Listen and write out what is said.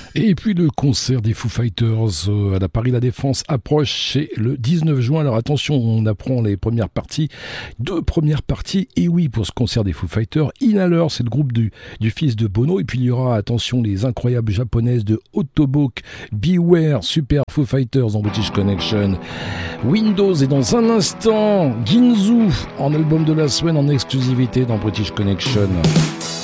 Et puis le concert des Foo Fighters à la Paris La Défense approche, c'est le 19 juin. Alors attention, on apprend les premières parties, 2 premières parties. Et oui, pour ce concert des Foo Fighters, Inhaler, c'est le groupe du fils de Bono. Et puis il y aura, attention, les incroyables japonaises de Autoboke, Beware, Super Foo Fighters en British Connection. Windows et dans un instant, Ginzu en album de la semaine en exclusivité dans British Connection.